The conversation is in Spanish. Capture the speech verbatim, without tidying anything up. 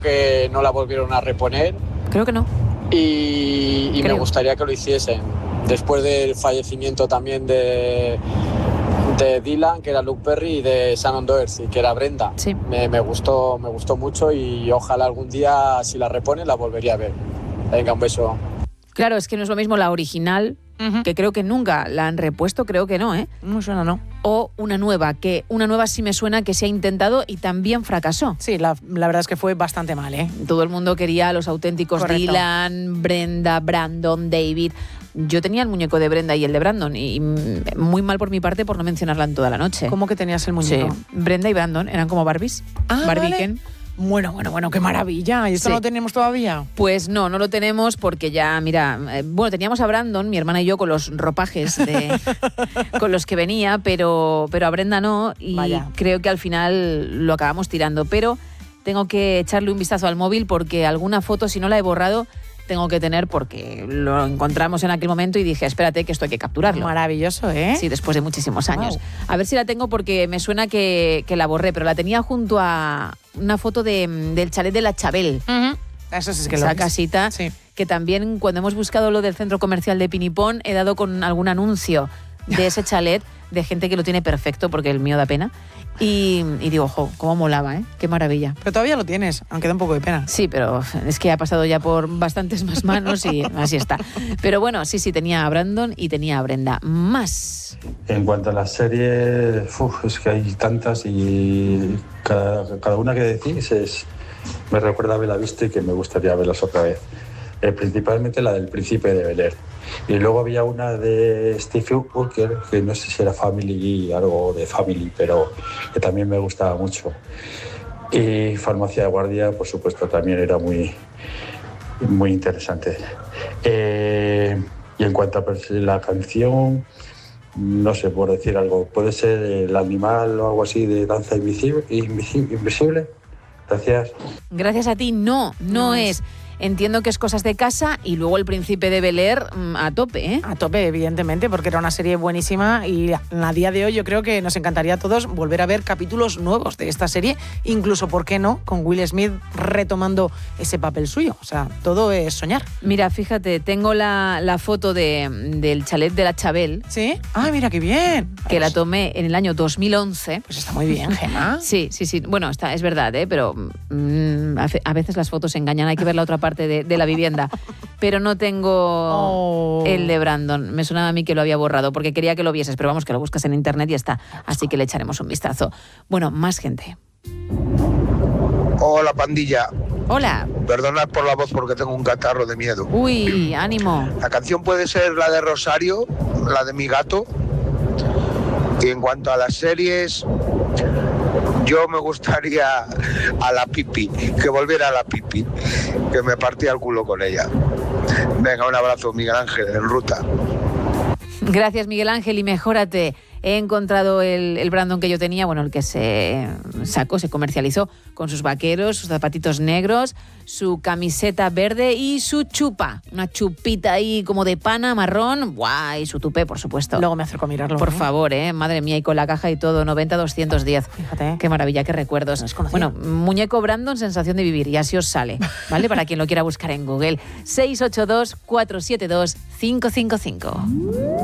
que no la volvieron a reponer. Creo que no. Y, y me Creo. gustaría que lo hiciesen. Después del fallecimiento también de, de Dylan, que era Luke Perry, y de Shannon Doherty, que era Brenda. Sí. Me, me, gustó, me gustó mucho y ojalá algún día, si la reponen, la volvería a ver. Venga, un beso. Claro, es que no es lo mismo la original, uh-huh. que creo que nunca la han repuesto, creo que no, ¿eh? No suena, no. O una nueva, que una nueva sí me suena que se ha intentado y también fracasó. Sí, la, la verdad es que fue bastante mal, ¿eh? Todo el mundo quería a los auténticos Correcto. Dylan, Brenda, Brandon, David. Yo tenía el muñeco de Brenda y el de Brandon, y muy mal por mi parte por no mencionarla en toda la noche. ¿Cómo que tenías el muñeco? Sí, Brenda y Brandon eran como Barbies. Ah, Barbie vale. Ken. Bueno, bueno, bueno, qué maravilla. ¿Y esto Sí. no lo tenemos todavía? Pues no, no lo tenemos porque ya, mira, eh, bueno, teníamos a Brandon, mi hermana y yo, con los ropajes de, con los que venía, pero, pero a Brenda no, y Vaya. creo que al final lo acabamos tirando. Pero tengo que echarle un vistazo al móvil porque alguna foto, si no la he borrado, tengo que tener porque lo encontramos en aquel momento y dije, espérate que esto hay que capturarlo. Maravilloso, ¿eh? Sí, después de muchísimos años. Wow. A ver si la tengo porque me suena que, que la borré, pero la tenía junto a una foto de, del chalet de la Chabel. Uh-huh. Eso sí es que Esa lo es. casita, Sí. que también cuando hemos buscado lo del centro comercial de Pinipón, he dado con algún anuncio de ese chalet de gente que lo tiene perfecto, porque el mío da pena. Y, y digo, ojo, cómo molaba, ¿eh? Qué maravilla. Pero todavía lo tienes, aunque da un poco de pena. Sí, pero es que ha pasado ya por bastantes más manos y así está. Pero bueno, sí, sí, tenía a Brandon y tenía a Brenda. Más. En cuanto a las series, uf, es que hay tantas y cada, cada una que decís es, me recuerda haberla visto y que me gustaría verlas otra vez. Eh, principalmente la del Príncipe de Bel-Air. Y luego había una de Steve Walker, que no sé si era Family, algo de Family, pero que también me gustaba mucho. Y Farmacia de Guardia, por supuesto, también era muy, muy interesante. Eh, y en cuanto a la canción, no sé, por decir algo, puede ser El Animal o algo así de Danza Invisible. Invisible. Gracias. Gracias a ti, no, no, No es. es. Entiendo que es Cosas de Casa y luego El Príncipe de Bel-Air mm, a tope, ¿eh? A tope, evidentemente, porque era una serie buenísima y a día de hoy yo creo que nos encantaría a todos volver a ver capítulos nuevos de esta serie, incluso, ¿por qué no?, con Will Smith retomando ese papel suyo. O sea, todo es soñar. Mira, fíjate, tengo la, la foto de, del chalet de la Chabel, ¿Sí? ¡Ah, mira qué bien! que la Pues- tomé en el año dos mil once. Pues está muy bien, Gemma. Sí, sí, sí. Bueno, está, es verdad, ¿eh? Pero mm, a fe- a veces las fotos engañan, hay que ver la otra parte de, de la vivienda. Pero no tengo Oh. el de Brandon. Me sonaba a mí que lo había borrado porque quería que lo vieses, pero vamos, que lo buscas en internet y está. Así que le echaremos un vistazo. Bueno, más gente. Hola, pandilla. Hola. Perdonad por la voz porque tengo un catarro de miedo. Uy, ánimo. La canción puede ser la de Rosario, la de Mi Gato. Y en cuanto a las series, yo me gustaría a la Pipi, que volviera a la Pipi, que me partía el culo con ella. Venga, un abrazo, Miguel Ángel, en ruta. Gracias, Miguel Ángel, y mejórate. He encontrado el, el Brandon que yo tenía, bueno, el que se sacó, se comercializó con sus vaqueros, sus zapatitos negros, su camiseta verde y su chupa. Una chupita ahí como de pana marrón. ¡Guay! Y su tupé, por supuesto. Luego me acerco a mirarlo. Por ¿eh? favor, ¿eh? Madre mía, y con la caja y todo, noventa doscientos diez. Fíjate. Qué maravilla, qué recuerdos. No es conocido. Bueno, muñeco Brandon, sensación de vivir, y así os sale, ¿vale? Para quien lo quiera buscar en Google. seis ocho dos, cuatro siete dos, cinco cinco cinco.